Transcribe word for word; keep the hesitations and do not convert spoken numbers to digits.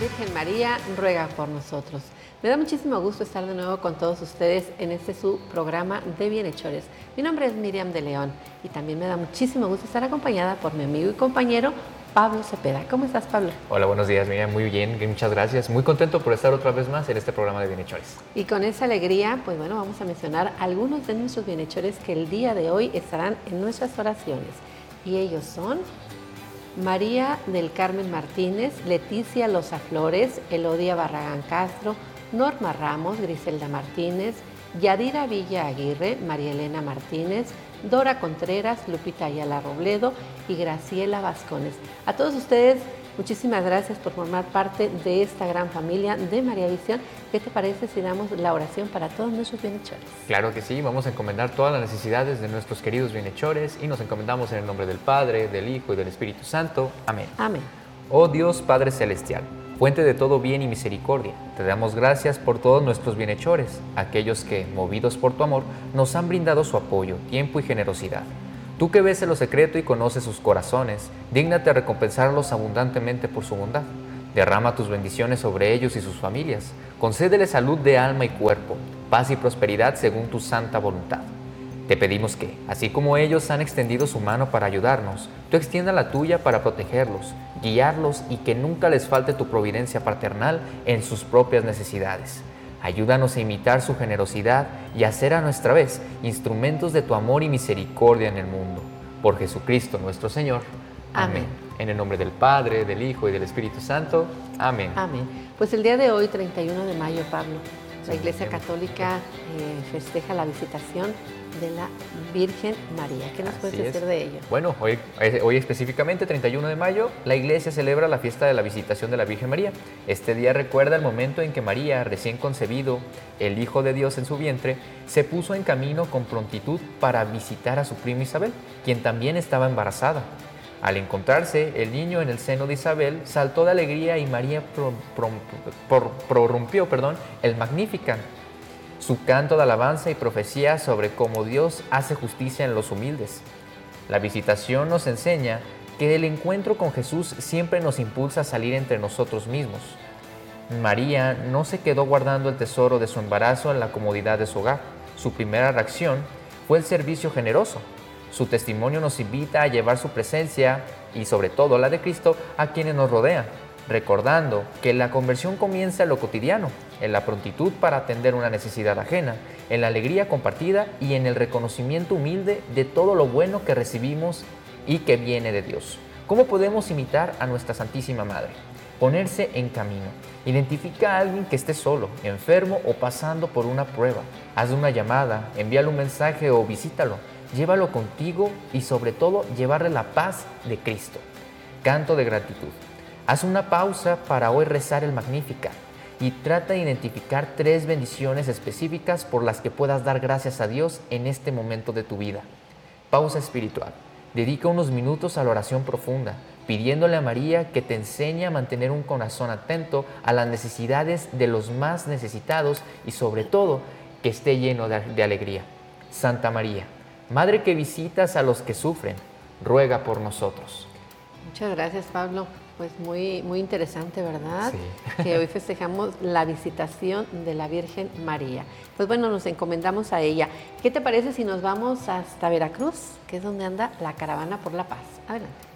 Virgen María, ruega por nosotros. Me da muchísimo gusto estar de nuevo con todos ustedes en este su programa de Bienhechores. Mi nombre es Miriam de León y también me da muchísimo gusto estar acompañada por mi amigo y compañero Pablo Cepeda. ¿Cómo estás, Pablo? Hola, buenos días, Miriam. Muy bien, muchas gracias. Muy contento por estar otra vez más en este programa de Bienhechores. Y con esa alegría, pues bueno, vamos a mencionar algunos de nuestros bienhechores que el día de hoy estarán en nuestras oraciones. Y ellos son María del Carmen Martínez, Leticia Loza Flores, Elodia Barragán Castro, Norma Ramos, Griselda Martínez, Yadira Villa Aguirre, María Elena Martínez, Dora Contreras, Lupita Ayala Robledo y Graciela Vascones. A todos ustedes, muchísimas gracias por formar parte de esta gran familia de María Visión. ¿Qué te parece si damos la oración para todos nuestros bienhechores? Claro que sí, vamos a encomendar todas las necesidades de nuestros queridos bienhechores y nos encomendamos en el nombre del Padre, del Hijo y del Espíritu Santo. Amén. Amén. Oh Dios Padre Celestial, fuente de todo bien y misericordia, te damos gracias por todos nuestros bienhechores, aquellos que, movidos por tu amor, nos han brindado su apoyo, tiempo y generosidad. Tú que ves en lo secreto y conoces sus corazones, dígnate a recompensarlos abundantemente por su bondad. Derrama tus bendiciones sobre ellos y sus familias. Concédeles salud de alma y cuerpo, paz y prosperidad según tu santa voluntad. Te pedimos que, así como ellos han extendido su mano para ayudarnos, tú extienda la tuya para protegerlos, guiarlos y que nunca les falte tu providencia paternal en sus propias necesidades. Ayúdanos a imitar su generosidad y a ser a nuestra vez instrumentos de tu amor y misericordia en el mundo. Por Jesucristo nuestro Señor. Amén. Amén. En el nombre del Padre, del Hijo y del Espíritu Santo. Amén. Amén. Pues el día de hoy, treinta y uno de mayo, Pablo, la Iglesia Católica eh, festeja la visitación de la Virgen María. ¿Qué nos Así puedes es. decir de ello? Bueno, hoy, hoy específicamente, treinta y uno de mayo, la Iglesia celebra la fiesta de la visitación de la Virgen María. Este día recuerda el momento en que María, recién concebido, el Hijo de Dios en su vientre, se puso en camino con prontitud para visitar a su prima Isabel, quien también estaba embarazada. Al encontrarse el niño en el seno de Isabel, saltó de alegría y María pro, pro, pro, prorrumpió perdón, el Magnificat, su canto de alabanza y profecía sobre cómo Dios hace justicia en los humildes. La visitación nos enseña que el encuentro con Jesús siempre nos impulsa a salir entre nosotros mismos. María no se quedó guardando el tesoro de su embarazo en la comodidad de su hogar. Su primera reacción fue el servicio generoso. Su testimonio nos invita a llevar su presencia y sobre todo la de Cristo a quienes nos rodean, recordando que la conversión comienza en lo cotidiano, en la prontitud para atender una necesidad ajena, en la alegría compartida y en el reconocimiento humilde de todo lo bueno que recibimos y que viene de Dios. ¿Cómo podemos imitar a nuestra Santísima Madre? Ponerse en camino. Identifica a alguien que esté solo, enfermo o pasando por una prueba. Hazle una llamada, envíale un mensaje o visítalo. Llévalo contigo y sobre todo llevarle la paz de Cristo. Canto de gratitud. Haz una pausa para hoy rezar el Magnificat y trata de identificar tres bendiciones específicas por las que puedas dar gracias a Dios en este momento de tu vida. Pausa espiritual. Dedica unos minutos a la oración profunda, pidiéndole a María que te enseñe a mantener un corazón atento a las necesidades de los más necesitados y sobre todo que esté lleno de, de alegría. Santa María, Madre que visitas a los que sufren, ruega por nosotros. Muchas gracias, Pablo. Pues muy, muy interesante, ¿verdad? Sí. Que hoy festejamos la visitación de la Virgen María. Pues bueno, nos encomendamos a ella. ¿Qué te parece si nos vamos hasta Veracruz, que es donde anda la Caravana por la Paz? Adelante.